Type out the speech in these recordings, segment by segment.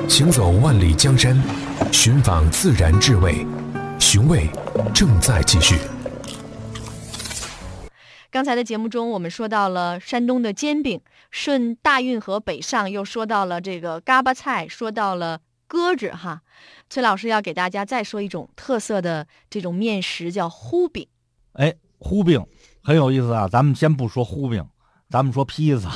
行走万里江山，寻访自然智慧，寻味正在继续。 刚才的节目中，我们说到了山东的煎饼，顺大运河北上，又说到了这个嘎巴菜，说到了鸽子哈。崔老师要给大家再说一种特色的这种面食，叫糊饼。 糊饼很有意思啊，咱们先不说糊饼，咱们说披萨。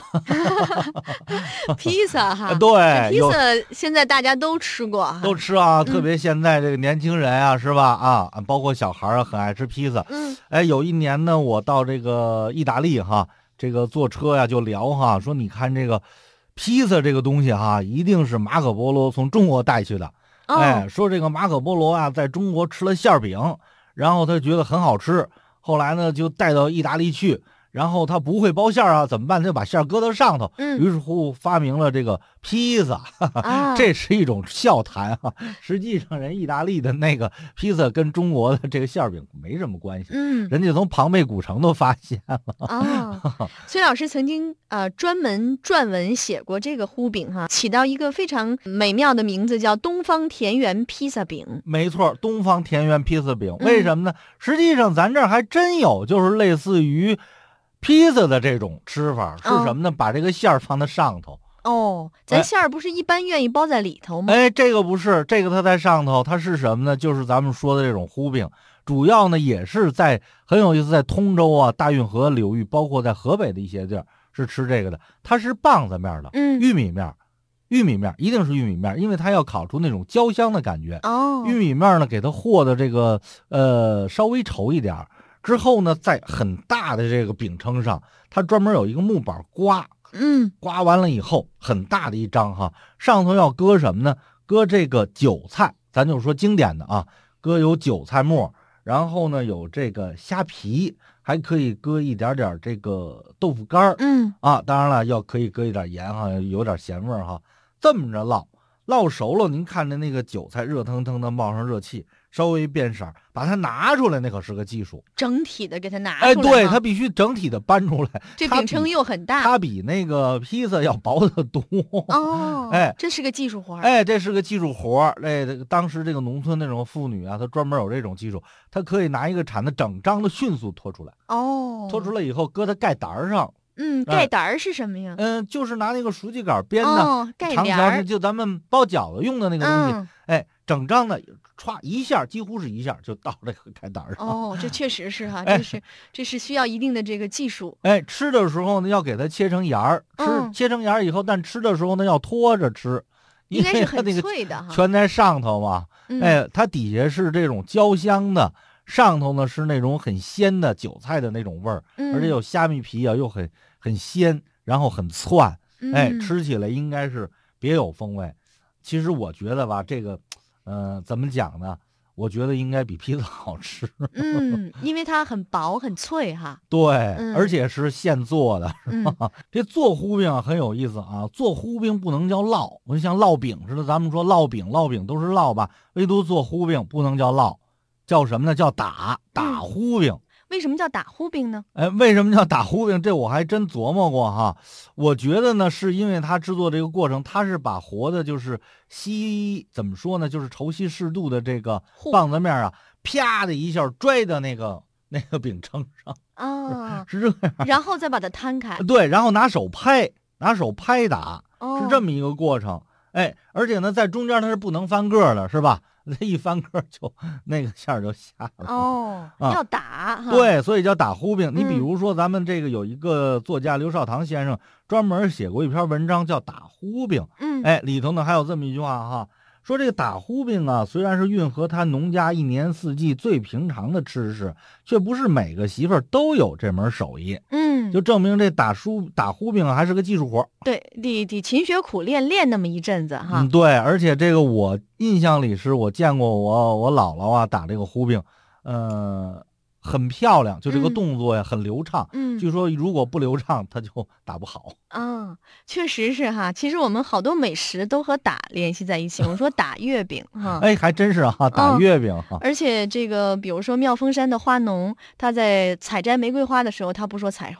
披萨哈， 对， 披萨现在大家都吃过哈， 都吃啊，特别现在这个年轻人啊，是吧？啊，包括小孩啊，很爱吃披萨。有一年呢，我到这个意大利哈，这个坐车呀就聊哈，说你看这个披萨这个东西哈，一定是马可波罗从中国带去的。说这个马可波罗啊，在中国吃了馅饼，然后他觉得很好吃，后来呢就带到意大利去。然后他不会包馅啊，怎么办？他就把馅搁到上头。于是乎发明了这个披萨，这是一种笑谈啊。实际上，人意大利的那个披萨跟中国的这个馅饼没什么关系。人家从庞贝古城都发现了。 崔老师曾经专门撰文写过这个糊饼哈，起到一个非常美妙的名字，叫东方田园披萨饼。 没错，东方田园披萨饼。为什么呢？实际上咱这儿还真有，就是类似于披萨的这种吃法。是什么呢？把这个馅儿放在上头。 咱馅儿不是一般愿意包在里头吗？ 这个不是，这个它在上头，它是什么呢？就是咱们说的这种糊饼。主要呢也是在很有意思，在通州啊、大运河流域，包括在河北的一些地儿是吃这个的。它是棒子面的，玉米面一定是玉米面，因为它要烤出那种焦香的感觉。玉米面呢，给它和的这个稍微稠一点。之后呢，在很大的这个饼铛上，它专门有一个木板刮，刮完了以后，很大的一张哈，上头要搁什么呢？搁这个韭菜，咱就说经典的啊，搁有韭菜末，然后呢有这个虾皮，还可以搁一点点这个豆腐干当然了，可以搁一点盐哈，有点咸味哈。这么着烙熟了，您看着那个韭菜热腾腾的冒上热气，稍微变色，把它拿出来，那可是个技术。 整体的给它拿出来。 对，它必须整体的搬出来。 这饼铛又很大， 它比那个披萨要薄得多。 这是个技术活。 这是个技术活。当时这个农村那种妇女啊，她专门有这种技术，她可以拿一个铲子整张的迅速拖出来。拖出来以后，搁在盖胆上。 盖胆儿是什么呀？ 就是拿那个熟鸡杆编的，长条的，就咱们包饺子用的那个东西。整张的歘一下，几乎是一下就到这个盖胆上。 这确实是哈，这是需要一定的这个技术。 吃的时候呢，要给它切成沿儿，切成沿儿以后，但吃的时候呢，要拖着吃， 应该是很脆的哈， 全在上头嘛。它底下是这种焦香的。上头呢是那种很鲜的韭菜的那种味儿，而且有虾米皮啊，又很鲜，然后很窜，吃起来应该是别有风味。其实我觉得吧，这个，怎么讲呢？我觉得应该比披萨好吃。 因为它很薄很脆哈。 对，而且是现做的，是吧？这做糊饼很有意思啊。做糊饼不能叫烙，就像烙饼似的，咱们说烙饼都是烙吧，唯独做糊饼不能叫烙。叫什么呢？叫打糊饼。 为什么叫打糊饼呢？ 为什么叫打糊饼？这我还真琢磨过哈。我觉得呢，是因为它制作这个过程，它是把活的，就是怎么说呢，就是稠稀适度的这个棒子面啊，啪的一下拽到那个饼铛上是这样， 然后再把它摊开。 对，然后拿手拍打，是这么一个过程。而且呢，在中间它是不能翻个的，是吧？它一翻个就那个馅儿就下了。 要打。 对，所以叫打糊饼。你比如说，咱们这个有一个作家刘少棠先生专门写过一篇文章叫《打糊饼》。里头呢还有这么一句话哈，说这个打糊饼啊，虽然是运河滩农家一年四季最平常的吃食，却不是每个媳妇儿都有这门手艺。就证明这打糊饼还是个技术活。 对，得勤学苦练那么一阵子哈。 对，而且这个我印象里是我见过我姥姥啊打这个糊饼，很漂亮，就这个动作呀很流畅。据说如果不流畅，它就打不好。 确实是哈。其实我们好多美食都和打联系在一起。我说打月饼哈， 还真是哈，打月饼哈。 而且这个比如说妙峰山的花农，他在采摘玫瑰花的时候，他不说采花，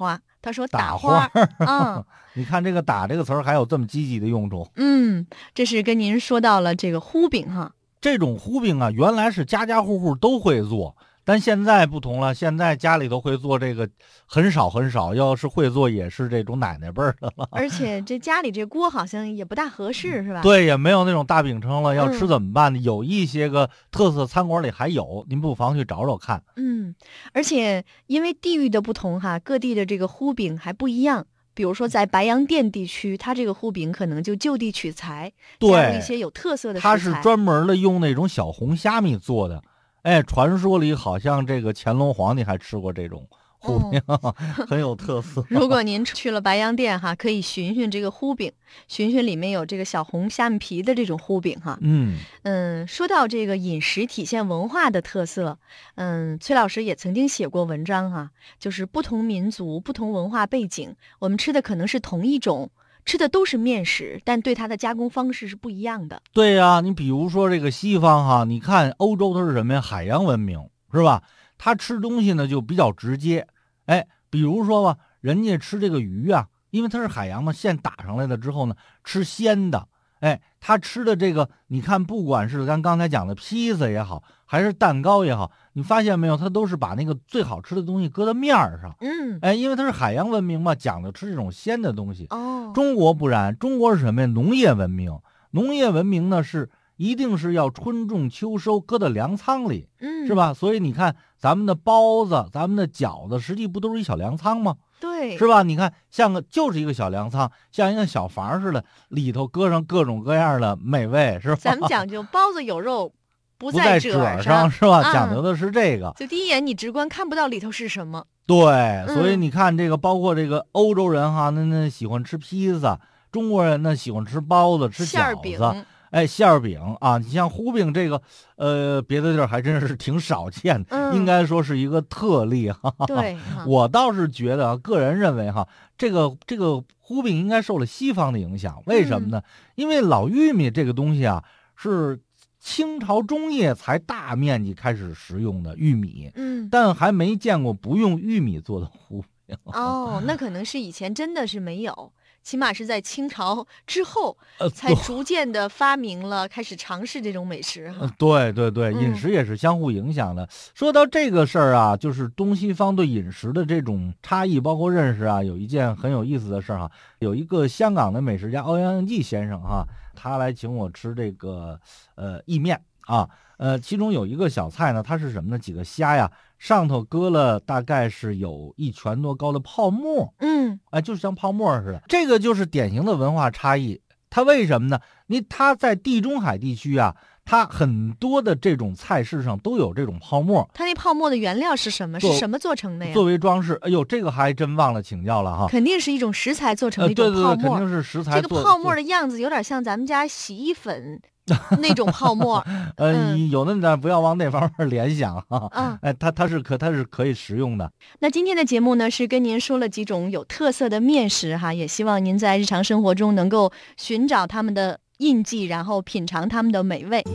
他说打花啊。 你看这个打这个词儿还有这么积极的用处。 这是跟您说到了这个糊饼哈。 这种糊饼啊，原来是家家户户都会做，但现在不同了，现在家里头会做这个很少很少，要是会做也是这种奶奶辈儿的了。 而且这家里这锅好像也不大合适，是吧？ 对，也没有那种大饼铛了，要吃怎么办呢？有一些个特色餐馆里还有，您不妨去找找看。 而且因为地域的不同哈，各地的这个糊饼还不一样。比如说在白洋淀地区，它这个糊饼可能就地取材，加入一些有特色的食材。 它是专门的用那种小红虾米做的。传说里好像这个乾隆皇帝还吃过这种糊饼，很有特色。 如果您去了白洋淀哈，可以寻寻这个糊饼，寻寻里面有这个小红虾米皮的这种糊饼哈。说到这个饮食体现文化的特色，崔老师也曾经写过文章哈，就是不同民族、不同文化背景，我们吃的可能是同一种。吃的都是面食，但对它的加工方式是不一样的。 对呀，你比如说这个西方哈，你看欧洲它是什么呀？海洋文明是吧？它吃东西呢就比较直接。比如说吧，人家吃这个鱼啊，因为它是海洋嘛，现打上来了之后呢，吃鲜的。他吃的这个，你看，不管是咱刚才讲的披萨也好，还是蛋糕也好，你发现没有，他都是把那个最好吃的东西搁在面上。因为它是海洋文明嘛，讲究吃这种鲜的东西。中国不然，中国是什么呀？农业文明。农业文明呢是一定是要春种秋收，搁到粮仓里，是吧？所以你看咱们的包子、咱们的饺子，实际不都是一小粮仓吗？ 对， 是吧？你看，就是一个小粮仓，像一个小房似的，里头搁上各种各样的美味，是吧？ 咱们讲究包子有肉，不在褶上，是吧？讲究的是这个。 就第一眼你直观看不到里头是什么。 对，所以你看这个，包括这个欧洲人哈，那喜欢吃披萨，中国人呢喜欢吃包子、吃饺子。馅饼啊，你像糊饼这个，别的地儿还真是挺少见的，应该说是一个特例哈。 对， 我倒是觉得，个人认为哈，这个糊饼应该受了西方的影响，为什么呢？因为老玉米这个东西啊，是清朝中叶才大面积开始食用的玉米，但还没见过不用玉米做的糊饼。 那可能是以前真的是没有。起码是在清朝之后才逐渐的发明了，开始尝试这种美食哈。 对，饮食也是相互影响的。说到这个事儿啊，就是东西方对饮食的这种差异，包括认识啊，有一件很有意思的事儿哈。有一个香港的美食家欧阳应霁先生哈，他来请我吃这个意面啊。其中有一个小菜呢，它是什么呢？几个虾呀，上头搁了大概是有1拳多高的泡沫，就像泡沫似的。这个就是典型的文化差异。它为什么呢？它在地中海地区啊，它很多的这种菜式上都有这种泡沫。 它那泡沫的原料是什么？是什么做成的呀？ 作为装饰。哎呦，这个还真忘了请教了哈。 肯定是一种食材做成的一种泡沫。 对，肯定是食材。 这个泡沫的样子有点像咱们家洗衣粉那种泡沫。 有的咱不要往那方面联想哈。它是可以食用的。 那今天的节目呢，是跟您说了几种有特色的面食哈，也希望您在日常生活中能够寻找他们的印记，然后品尝他们的美味。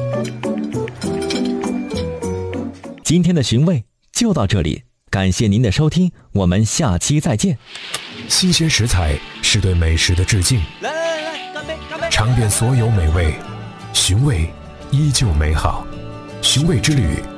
今天的寻味就到这里，感谢您的收听，我们下期再见。 新鲜食材是对美食的致敬， 来，干杯！ 尝遍所有美味，寻味依旧美好。寻味之旅，